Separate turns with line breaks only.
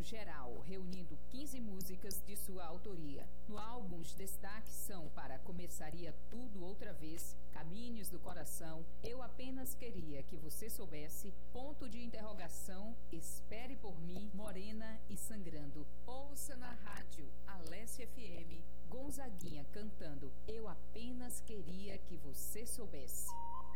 geral, reunindo 15 músicas de sua autoria. No álbum, os destaques são Para Começaria Tudo Outra Vez, Caminhos do Coração, Eu Apenas Queria Que Você Soubesse, Ponto de Interrogação, Espere por Mim, Morena e Sangrando. Ouça na rádio Alessia FM, Gonzaguinha cantando Eu Apenas Queria Que Você Soubesse.